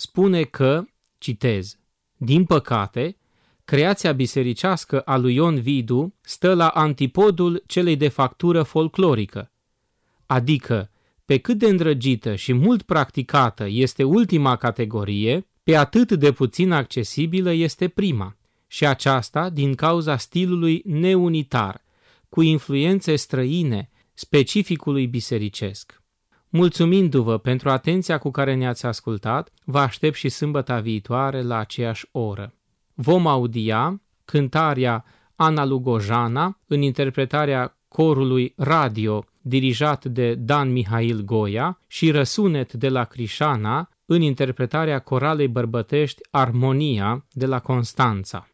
spune că, citez, din păcate, creația bisericească a lui Ion Vidu stă la antipodul celei de factură folclorică, adică, pe cât de îndrăgită și mult practicată este ultima categorie, pe atât de puțin accesibilă este prima, și aceasta din cauza stilului neunitar, cu influențe străine, specificului bisericesc. Mulțumindu-vă pentru atenția cu care ne-ați ascultat, vă aștept și sâmbăta viitoare la aceeași oră. Vom audia cântarea Ana Lugojana în interpretarea corului radio dirijat de Dan Mihail Goia și Răsunet de la Crișana în interpretarea coralei bărbătești Armonia de la Constanța.